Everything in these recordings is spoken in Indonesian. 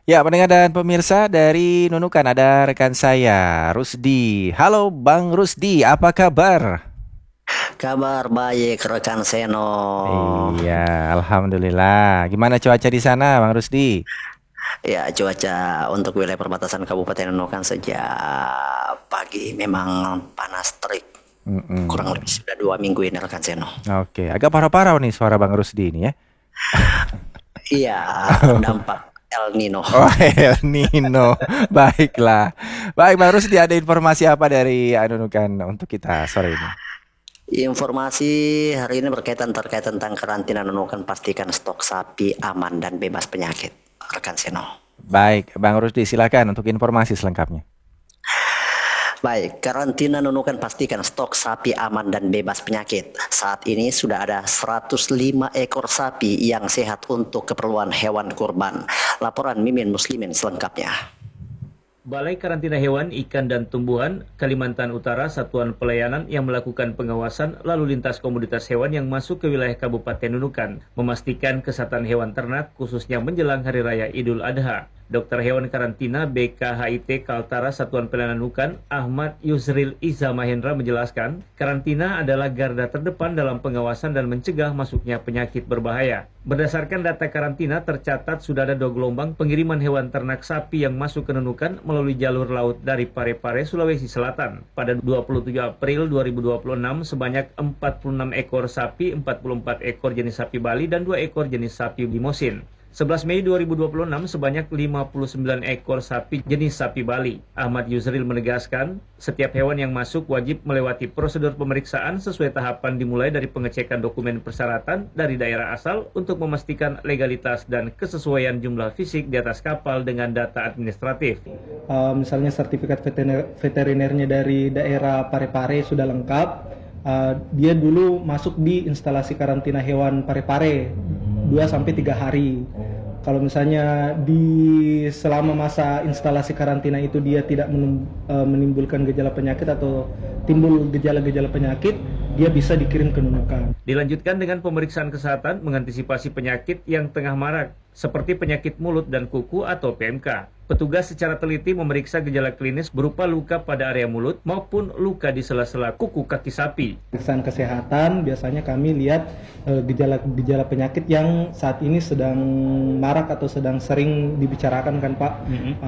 Ya, pendengar dan pemirsa dari Nunukan ada rekan saya, Rusdi. Halo Bang Rusdi, apa kabar? Kabar baik rekan Seno. Iya, Alhamdulillah. Gimana cuaca di sana, Bang Rusdi? Ya, cuaca untuk wilayah perbatasan Kabupaten Nunukan sejak pagi memang panas terik. Kurang Mm-mm. lebih sudah 2 minggu ini rekan Seno. Oke, agak parah-parah nih suara Bang Rusdi ini ya. Iya, dampak El Nino. Oh, El Nino. Baiklah. Baik, Bang Rusdi, ada informasi apa dari Nunukan untuk kita sore ini? Informasi hari ini berkaitan terkait tentang karantina Nunukan, pastikan stok sapi aman dan bebas penyakit. Rekan Seno. Baik, Bang Rusdi, silakan untuk informasi selengkapnya. Baik, karantina Nunukan pastikan stok sapi aman dan bebas penyakit. Saat ini sudah ada 105 ekor sapi yang sehat untuk keperluan hewan kurban. Laporan Mimin Muslimin selengkapnya. Balai Karantina Hewan, Ikan dan Tumbuhan Kalimantan Utara Satuan Pelayanan yang melakukan pengawasan lalu lintas komoditas hewan yang masuk ke wilayah Kabupaten Nunukan, memastikan kesehatan hewan ternak khususnya menjelang Hari Raya Idul Adha. Dokter Hewan Karantina BKHIT Kaltara Satuan Pelayanan Nunukan, Ahmad Yusril Iza Mahendra menjelaskan, karantina adalah garda terdepan dalam pengawasan dan mencegah masuknya penyakit berbahaya. Berdasarkan data karantina, tercatat sudah ada 2 gelombang pengiriman hewan ternak sapi yang masuk ke Nunukan melalui jalur laut dari Parepare, Sulawesi Selatan. Pada 27 April 2026, sebanyak 46 ekor sapi, 44 ekor jenis sapi Bali, dan 2 ekor jenis sapi Limosin. 11 Mei 2026, sebanyak 59 ekor sapi jenis sapi Bali. Ahmad Yusril menegaskan, setiap hewan yang masuk wajib melewati prosedur pemeriksaan sesuai tahapan dimulai dari pengecekan dokumen persyaratan dari daerah asal untuk memastikan legalitas dan kesesuaian jumlah fisik di atas kapal dengan data administratif. Misalnya sertifikat veterinernya dari daerah Parepare sudah lengkap. Dia dulu masuk di instalasi karantina hewan Parepare 2 sampai 3 hari. Kalau misalnya selama masa instalasi karantina itu dia tidak menimbulkan gejala penyakit atau timbul gejala-gejala penyakit, dia bisa dikirim ke Nunukan. Dilanjutkan dengan pemeriksaan kesehatan mengantisipasi penyakit yang tengah marak, seperti penyakit mulut dan kuku atau PMK. Petugas secara teliti memeriksa gejala klinis berupa luka pada area mulut maupun luka di sela-sela kuku kaki sapi. Pemeriksaan kesehatan biasanya kami lihat gejala-gejala penyakit yang saat ini sedang marak atau sedang sering dibicarakan kan Pak.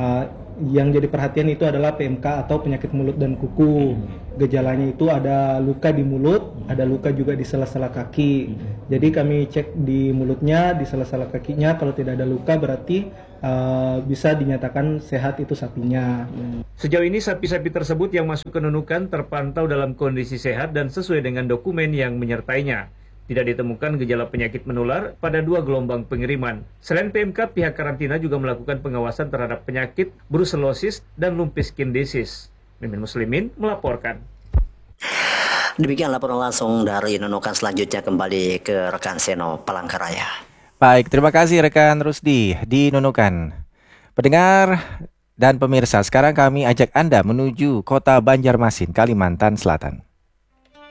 Yang jadi perhatian itu adalah PMK atau penyakit mulut dan kuku. Gejalanya itu ada luka di mulut, ada luka juga di sela-sela kaki. Jadi kami cek di mulutnya, di sela-sela kakinya, kalau tidak ada luka berarti bisa dinyatakan sehat itu sapinya. Sejauh ini sapi-sapi tersebut yang masuk ke Nunukan terpantau dalam kondisi sehat dan sesuai dengan dokumen yang menyertainya. Tidak ditemukan gejala penyakit menular pada 2 gelombang pengiriman. Selain PMK, pihak karantina juga melakukan pengawasan terhadap penyakit brucellosis dan lumpy skin disease. Mimin Muslimin melaporkan. Demikian laporan langsung dari Nunukan, selanjutnya kembali ke rekan Seno Palangkaraya. Baik, terima kasih rekan Rusdi di Nunukan. Pendengar dan pemirsa, sekarang kami ajak Anda menuju kota Banjarmasin, Kalimantan Selatan.